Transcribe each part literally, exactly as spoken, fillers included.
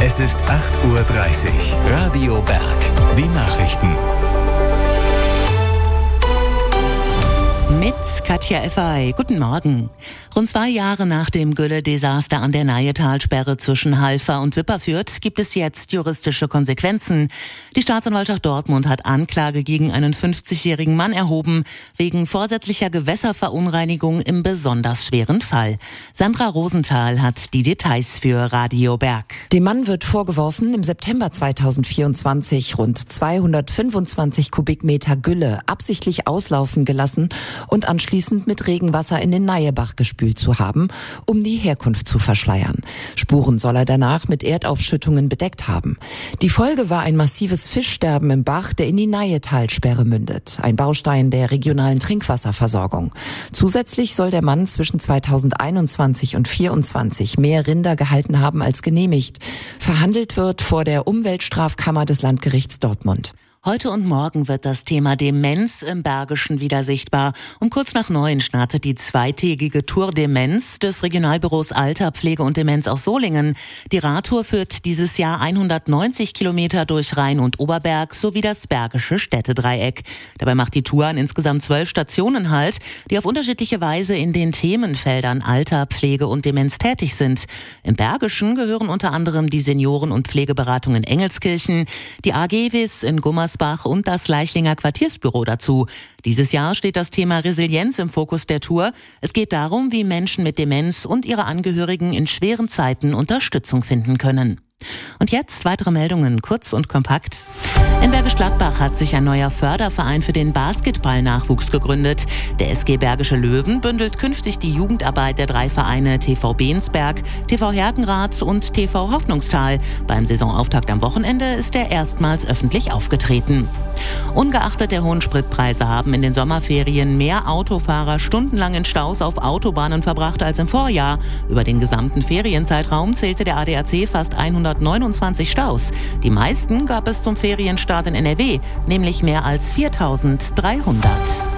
Es ist acht Uhr dreißig. Radio Berg. Die Nachrichten. Mit Katja Effay. Guten Morgen. Rund zwei Jahre nach dem Gülle-Desaster an der Najetalsperre zwischen Halver und Wipperfürth gibt es jetzt juristische Konsequenzen. Die Staatsanwaltschaft Dortmund hat Anklage gegen einen fünfzigjährigen Mann erhoben, wegen vorsätzlicher Gewässerverunreinigung im besonders schweren Fall. Sandra Rosenthal hat die Details für Radio Berg. Dem Mann wird vorgeworfen, im September zweitausendvierundzwanzig rund zweihundertfünfundzwanzig Kubikmeter Gülle absichtlich auslaufen gelassen und anschließend mit Regenwasser in den Nayebach gespült zu haben, um die Herkunft zu verschleiern. Spuren soll er danach mit Erdaufschüttungen bedeckt haben. Die Folge war ein massives Fischsterben im Bach, der in die Najetalsperre mündet, ein Baustein der regionalen Trinkwasserversorgung. Zusätzlich soll der Mann zwischen zweitausendeinundzwanzig und vierundzwanzig mehr Rinder gehalten haben als genehmigt. Verhandelt wird vor der Umweltstrafkammer des Landgerichts Dortmund. Heute und morgen wird das Thema Demenz im Bergischen wieder sichtbar. Um kurz nach neun startet die zweitägige Tour Demenz des Regionalbüros Alter, Pflege und Demenz aus Solingen. Die Radtour führt dieses Jahr hundertneunzig Kilometer durch Rhein und Oberberg sowie das Bergische Städtedreieck. Dabei macht die Tour an insgesamt zwölf Stationen Halt, die auf unterschiedliche Weise in den Themenfeldern Alter, Pflege und Demenz tätig sind. Im Bergischen gehören unter anderem die Senioren- und Pflegeberatung in Engelskirchen, die A G W I S in Gummersbach und das Leichlinger Quartiersbüro dazu. Dieses Jahr steht das Thema Resilienz im Fokus der Tour. Es geht darum, wie Menschen mit Demenz und ihre Angehörigen in schweren Zeiten Unterstützung finden können. Und jetzt weitere Meldungen, kurz und kompakt. In Bergisch Gladbach hat sich ein neuer Förderverein für den Basketball-Nachwuchs gegründet. Der S G Bergische Löwen bündelt künftig die Jugendarbeit der drei Vereine T V Bensberg, T V Herkenrath und T V Hoffnungstal. Beim Saisonauftakt am Wochenende ist er erstmals öffentlich aufgetreten. Ungeachtet der hohen Spritpreise haben in den Sommerferien mehr Autofahrer stundenlang in Staus auf Autobahnen verbracht als im Vorjahr. Über den gesamten Ferienzeitraum zählte der A D A C fast hundertneunundzwanzig Staus. Die meisten gab es zum Ferienstart in N R W, nämlich mehr als viertausenddreihundert.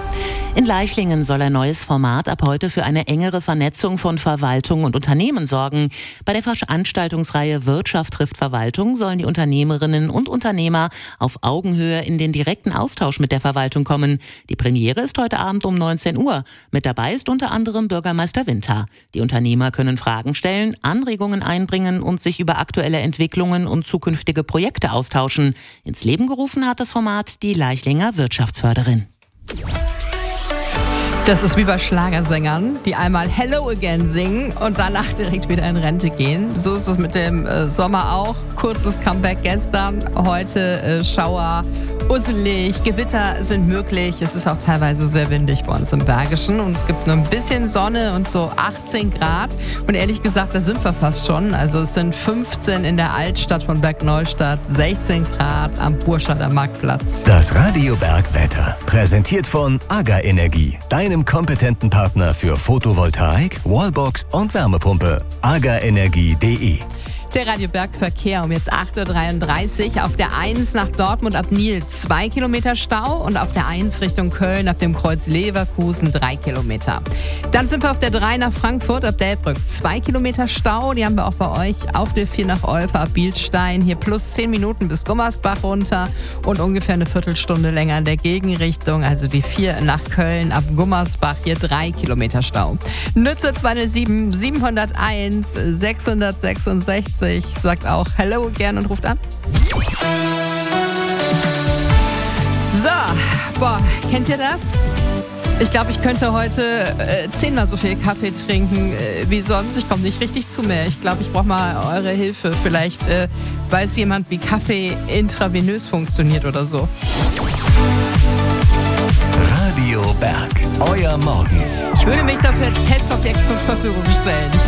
In Leichlingen soll ein neues Format ab heute für eine engere Vernetzung von Verwaltung und Unternehmen sorgen. Bei der Veranstaltungsreihe Wirtschaft trifft Verwaltung sollen die Unternehmerinnen und Unternehmer auf Augenhöhe in den direkten Austausch mit der Verwaltung kommen. Die Premiere ist heute Abend um neunzehn Uhr. Mit dabei ist unter anderem Bürgermeister Winter. Die Unternehmer können Fragen stellen, Anregungen einbringen und sich über aktuelle Entwicklungen und zukünftige Projekte austauschen. Ins Leben gerufen hat das Format die Leichlinger Wirtschaftsförderin. Das ist wie bei Schlagersängern, die einmal Hello Again singen und danach direkt wieder in Rente gehen. So ist es mit dem äh, Sommer auch. Kurzes Comeback gestern, heute äh, Schauer, usselig, Gewitter sind möglich. Es ist auch teilweise sehr windig bei uns im Bergischen und es gibt nur ein bisschen Sonne und so achtzehn Grad. Und ehrlich gesagt, da sind wir fast schon. Also es sind fünfzehn in der Altstadt von Bergneustadt, sechzehn Grad am Burscharder Marktplatz. Das Radio Berg Wetter, präsentiert von AGA Energie, deinem kompetenten Partner für Photovoltaik, Wallbox und Wärmepumpe. agaenergie punkt de. Der Radio Berg Verkehr um jetzt acht Uhr dreiunddreißig. Auf der eins nach Dortmund ab Nil zwei Kilometer Stau und auf der eins Richtung Köln ab dem Kreuz Leverkusen drei Kilometer. Dann sind wir auf der drei nach Frankfurt ab Delbrück zwei Kilometer Stau. Die haben wir auch bei euch auf der vier nach Olpe ab Bielstein. Hier plus zehn Minuten bis Gummersbach runter und ungefähr eine Viertelstunde länger in der Gegenrichtung. Also die vier nach Köln ab Gummersbach. Hier drei Kilometer Stau. Nütze zweihundertsieben, siebenhunderteins, sechshundertsechsundsechzig. Sagt auch Hello again und ruft an. So, boah, kennt ihr das? Ich glaube, ich könnte heute äh, zehnmal so viel Kaffee trinken äh, wie sonst. Ich komme nicht richtig zu mir. Ich glaube, ich brauche mal eure Hilfe. Vielleicht äh, weiß jemand, wie Kaffee intravenös funktioniert oder so. Radio Berg, euer Morgen. Ich würde mich dafür als Testobjekt zur Verfügung stellen.